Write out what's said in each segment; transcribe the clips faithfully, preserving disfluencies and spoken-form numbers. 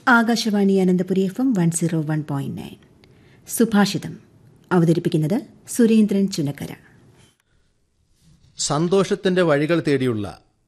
Akashvani Ananthapuri F M one zero one point nine. സുഭാഷിതം അവതരിപ്പിക്കുന്നത് സുരേന്ദ്രൻ ചുനക്കര. സന്തോഷത്തിന്റെ വഴികൾ തേടിയുള്ള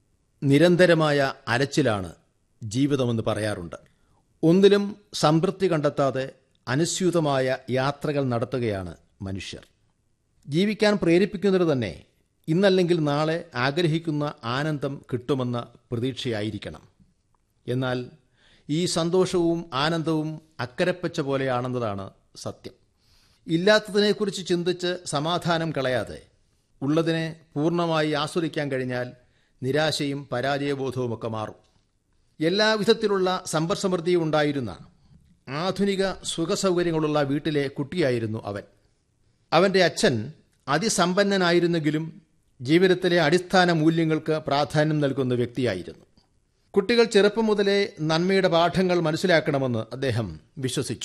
നിരന്തരമായ അലച്ചിലാണ് ജീവിതമെന്ന് പറയാറുണ്ട്. ഒന്നിലും സംതൃപ്തി കണ്ടെത്താതെ അനുസ്യൂതമായ യാത്രകൾ നടത്തുകയാണ് മനുഷ്യർ. ജീവിക്കാൻ പ്രേരിപ്പിക്കുന്നത് തന്നെ ഇന്നല്ലെങ്കിൽ നാളെ ആഗ്രഹിക്കുന്ന ആനന്ദം കിട്ടുമെന്ന പ്രതീക്ഷയായിരിക്കണം. എന്നാൽ ഈ സന്തോഷവും ആനന്ദവും അക്കരപ്പച്ച പോലെയാണെന്നതാണ് സത്യം. ഇല്ലാത്തതിനെക്കുറിച്ച് ചിന്തിച്ച് സമാധാനം കളയാതെ ഉള്ളതിനെ പൂർണ്ണമായി ആസ്വദിക്കാൻ കഴിഞ്ഞാൽ നിരാശയും പരാജയബോധവുമൊക്കെ മാറും. എല്ലാവിധത്തിലുള്ള സമ്പദ്സമൃദ്ധിയും ഉണ്ടായിരുന്ന ആധുനിക സുഖസൗകര്യങ്ങളുള്ള വീട്ടിലെ കുട്ടിയായിരുന്നു അവൻ. അവൻ്റെ അച്ഛൻ അതിസമ്പന്നനായിരുന്നെങ്കിലും ജീവിതത്തിലെ അടിസ്ഥാന മൂല്യങ്ങൾക്ക് പ്രാധാന്യം നൽകുന്ന വ്യക്തിയായിരുന്നു. കുട്ടികൾ ചെറുപ്പം മുതലേ നന്മയുടെ പാഠങ്ങൾ മനസ്സിലാക്കണമെന്ന് അദ്ദേഹം വിശ്വസിച്ചു.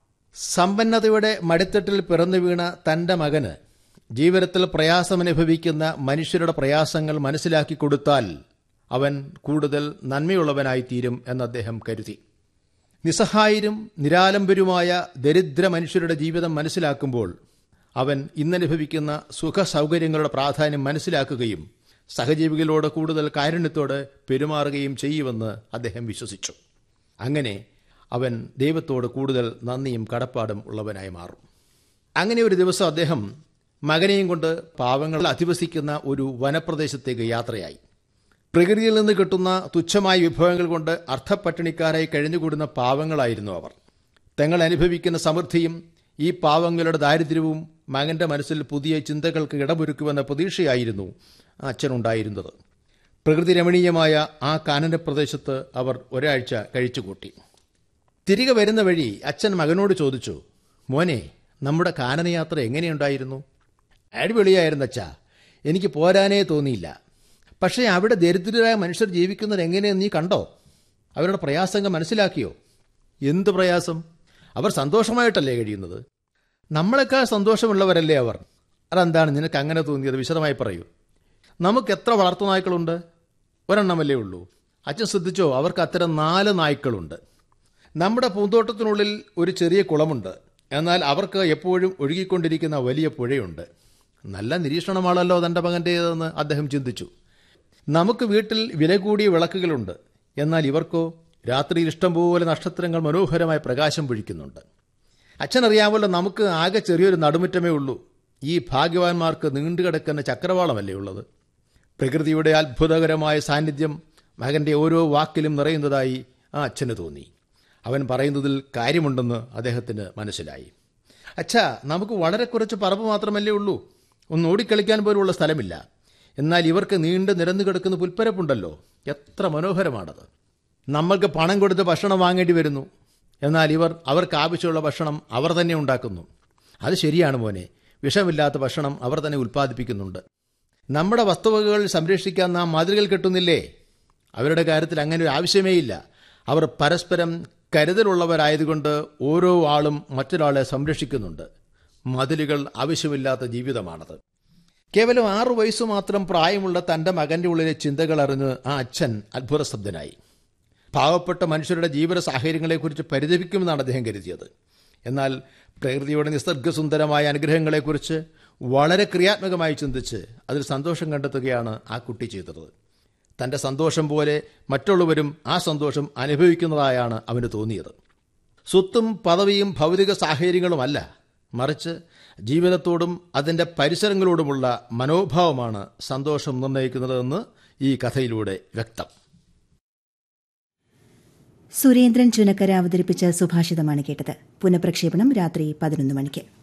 സമ്പന്നതയുടെ മടിത്തട്ടിൽ പിറന്നു വീണ തൻ്റെ മകന് ജീവിതത്തിൽ പ്രയാസമനുഭവിക്കുന്ന മനുഷ്യരുടെ പ്രയാസങ്ങൾ മനസ്സിലാക്കി കൊടുത്താൽ അവൻ കൂടുതൽ നന്മയുള്ളവനായിത്തീരും എന്ന് അദ്ദേഹം കരുതി. നിസ്സഹായരും നിരാലംബരുമായ ദരിദ്ര മനുഷ്യരുടെ ജീവിതം മനസ്സിലാക്കുമ്പോൾ അവൻ ഇന്നനുഭവിക്കുന്ന സുഖ സൗകര്യങ്ങളുടെ പ്രാധാന്യം മനസ്സിലാക്കുകയും സഹജീവികളോട് കൂടുതൽ കാരുണ്യത്തോടെ പെരുമാറുകയും ചെയ്യുമെന്ന് അദ്ദേഹം വിശ്വസിച്ചു. അങ്ങനെ അവൻ ദൈവത്തോട് കൂടുതൽ നന്ദിയും കടപ്പാടും ഉള്ളവനായി മാറും. അങ്ങനെ ഒരു ദിവസം അദ്ദേഹം മകനെയും കൊണ്ട് പാവങ്ങൾ അധിവസിക്കുന്ന ഒരു വനപ്രദേശത്തേക്ക് യാത്രയായി. പ്രകൃതിയിൽ നിന്ന് കിട്ടുന്ന തുച്ഛമായ വിഭവങ്ങൾ കൊണ്ട് അർത്ഥപ്പട്ടിണിക്കാരായി കഴിഞ്ഞുകൂടുന്ന പാവങ്ങളായിരുന്നു അവർ. തങ്ങൾ അനുഭവിക്കുന്ന സമൃദ്ധിയും ഈ പാവങ്ങളുടെ ദാരിദ്ര്യവും മകന്റെ മനസ്സിൽ പുതിയ ചിന്തകൾക്ക് ഇടമൊരുക്കുമെന്ന പ്രതീക്ഷയായിരുന്നു അച്ഛനുണ്ടായിരുന്നത്. പ്രകൃതി രമണീയമായ ആ കാനന പ്രദേശത്ത് അവർ ഒരാഴ്ച കഴിച്ചുകൂട്ടി. തിരികെ വരുന്ന വഴി അച്ഛൻ മകനോട് ചോദിച്ചു, മോനെ, നമ്മുടെ കാനനയാത്ര എങ്ങനെയുണ്ടായിരുന്നു? അടിപൊളിയായിരുന്നു അച്ഛാ, എനിക്ക് പോരാനേ തോന്നിയില്ല. പക്ഷേ അവിടെ ദരിദ്രരായ മനുഷ്യർ ജീവിക്കുന്നത് എങ്ങനെയെന്ന് നീ കണ്ടോ? അവരുടെ പ്രയാസങ്ങൾ മനസ്സിലാക്കിയോ? എന്ത് പ്രയാസം? അവർ സന്തോഷമായിട്ടല്ലേ കഴിയുന്നത്? നമ്മളെക്കാൾ സന്തോഷമുള്ളവരല്ലേ അവർ? അതെന്താണ് നിനക്ക് അങ്ങനെ തോന്നിയത്? വിശദമായി പറയൂ. നമുക്ക് എത്ര വളർത്തു നായ്ക്കളുണ്ട്? ഒരെണ്ണമല്ലേ ഉള്ളൂ. അച്ഛൻ ശ്രദ്ധിച്ചോ, അവർക്ക് അത്തരം നാല് നായ്ക്കളുണ്ട്. നമ്മുടെ പൂന്തോട്ടത്തിനുള്ളിൽ ഒരു ചെറിയ കുളമുണ്ട്, എന്നാൽ അവർക്ക് എപ്പോഴും ഒഴുകിക്കൊണ്ടിരിക്കുന്ന വലിയ പുഴയുണ്ട്. നല്ല നിരീക്ഷണമാണല്ലോ തൻ്റെ മകൻ്റേതെന്ന് അദ്ദേഹം ചിന്തിച്ചു. നമുക്ക് വീട്ടിൽ വില കൂടിയ വിളക്കുകളുണ്ട്, എന്നാൽ ഇവർക്കോ രാത്രിയിൽ ഇഷ്ടംപോലെ നക്ഷത്രങ്ങൾ മനോഹരമായി പ്രകാശം പൊഴിക്കുന്നുണ്ട്. അച്ഛനറിയാമല്ലോ, നമുക്ക് ആകെ ചെറിയൊരു നടുമുറ്റമേ ഉള്ളൂ. ഈ ഭാഗ്യവാന്മാർക്ക് നീണ്ടുകിടക്കുന്ന ചക്രവാളമല്ലേ ഉള്ളത്. പ്രകൃതിയുടെ അത്ഭുതകരമായ സാന്നിധ്യം മകൻ്റെ ഓരോ വാക്കിലും നിറയുന്നതായി ആ അച്ഛന് തോന്നി. അവൻ പറയുന്നതിൽ കാര്യമുണ്ടെന്ന് അദ്ദേഹത്തിന് മനസ്സിലായി. അച്ഛാ, നമുക്ക് വളരെ കുറച്ച് പറമ്പ് മാത്രമല്ലേ ഉള്ളൂ. ഒന്ന് ഓടിക്കളിക്കാൻ പോലുള്ള സ്ഥലമില്ല. എന്നാൽ ഇവർക്ക് നീണ്ട് നിരന്നു കിടക്കുന്ന പുൽപ്പരപ്പുണ്ടല്ലോ, എത്ര മനോഹരമാണത്. നമ്മൾക്ക് പണം കൊടുത്ത് ഭക്ഷണം വാങ്ങേണ്ടി വരുന്നു, എന്നാൽ ഇവർ അവർക്ക് ആവശ്യമുള്ള ഭക്ഷണം അവർ തന്നെ ഉണ്ടാക്കുന്നു. അത് ശരിയാണ് മോനെ, വിഷമില്ലാത്ത ഭക്ഷണം അവർ തന്നെ ഉൽപ്പാദിപ്പിക്കുന്നുണ്ട്. നമ്മുടെ വസ്തുവകകൾ സംരക്ഷിക്കാൻ നാം മതിലുകൾ കെട്ടുന്നില്ലേ? അവരുടെ കാര്യത്തിൽ അങ്ങനെ ഒരു ആവശ്യമേയില്ല. അവർ പരസ്പരം കരുതലുള്ളവരായതുകൊണ്ട് ഓരോ ആളും മറ്റൊരാളെ സംരക്ഷിക്കുന്നുണ്ട്. മതിലുകൾ ആവശ്യമില്ലാത്ത ജീവിതമാണത്. കേവലം ആറു വയസ്സു മാത്രം പ്രായമുള്ള തൻ്റെ മകൻ്റെ ഉള്ളിലെ ചിന്തകൾ അറിഞ്ഞ് ആ അച്ഛൻ അത്ഭുതസ്തബ്ധനായി. പാവപ്പെട്ട മനുഷ്യരുടെ ജീവിത സാഹചര്യങ്ങളെക്കുറിച്ച് പരിതപിക്കുമെന്നാണ് അദ്ദേഹം കരുതിയത്. എന്നാൽ പ്രകൃതിയുടെ നിസ്സർഗസുന്ദരമായ അനുഗ്രഹങ്ങളെക്കുറിച്ച് വളരെ ക്രിയാത്മകമായി ചിന്തിച്ച് അതിൽ സന്തോഷം കണ്ടെത്തുകയാണ് ആ കുട്ടി ചെയ്തത്. തൻ്റെ സന്തോഷം പോലെ മറ്റുള്ളവരും ആ സന്തോഷം അനുഭവിക്കുന്നതായാണ് അവന് തോന്നിയത്. സ്വത്തും പദവിയും ഭൗതിക സാഹചര്യങ്ങളുമല്ല, മറിച്ച് ജീവിതത്തോടും അതിൻ്റെ പരിസരങ്ങളോടുമുള്ള മനോഭാവമാണ് സന്തോഷം നിർണ്ണയിക്കുന്നതെന്ന് ഈ കഥയിലൂടെ വ്യക്തം. സുരേന്ദ്രൻ ചുനക്കര അവതരിപ്പിച്ച സുഭാഷിതമാണ് കേട്ടത്. പുനഃപ്രക്ഷേപണം രാത്രി പതിനൊന്ന് മണിക്ക്.